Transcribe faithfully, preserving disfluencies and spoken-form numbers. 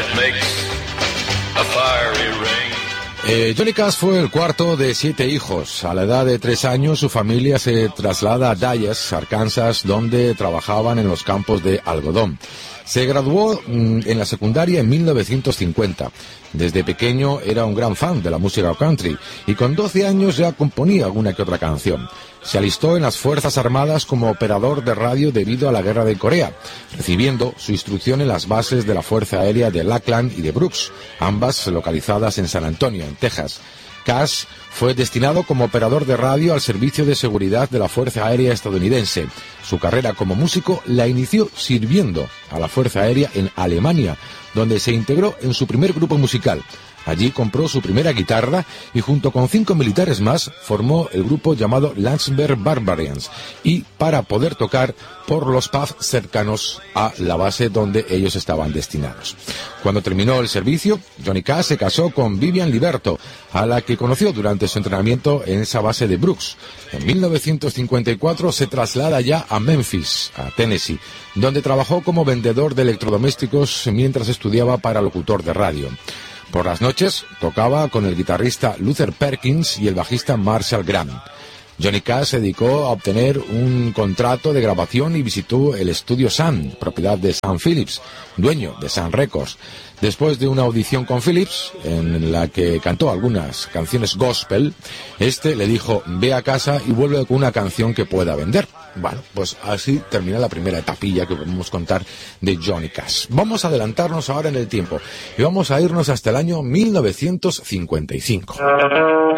Eh, Johnny Cash fue el cuarto de siete hijos. A la edad de tres años, su familia se traslada a Dallas, Arkansas, donde trabajaban en los campos de algodón. Se graduó mmm, en la secundaria en mil novecientos cincuenta. Desde pequeño era un gran fan de la música country y con doce años ya componía alguna que otra canción. Se alistó en las Fuerzas Armadas como operador de radio debido a la Guerra de Corea, recibiendo su instrucción en las bases de la Fuerza Aérea de Lackland y de Brooks, ambas localizadas en San Antonio, en Texas. Cash fue destinado como operador de radio al Servicio de Seguridad de la Fuerza Aérea estadounidense. Su carrera como músico la inició sirviendo a la Fuerza Aérea en Alemania, donde se integró en su primer grupo musical. Allí compró su primera guitarra y junto con cinco militares más formó el grupo llamado Landsberg Barbarians, y para poder tocar por los pubs cercanos a la base donde ellos estaban destinados. Cuando terminó el servicio, Johnny Cash se casó con Vivian Liberto, a la que conoció durante su entrenamiento en esa base de Brooks. En mil novecientos cincuenta y cuatro se traslada ya a Memphis, a Tennessee, donde trabajó como vendedor de electrodomésticos mientras estudiaba para locutor de radio. Por las noches tocaba con el guitarrista Luther Perkins y el bajista Marshall Graham. Johnny Cash se dedicó a obtener un contrato de grabación y visitó el estudio Sun, propiedad de Sam Phillips, dueño de Sun Records. Después de una audición con Phillips, en la que cantó algunas canciones gospel, este le dijo: ve a casa y vuelve con una canción que pueda vender. Bueno, pues así termina la primera etapilla que podemos contar de Johnny Cash. Vamos a adelantarnos ahora en el tiempo y vamos a irnos hasta el año mil novecientos cincuenta y cinco.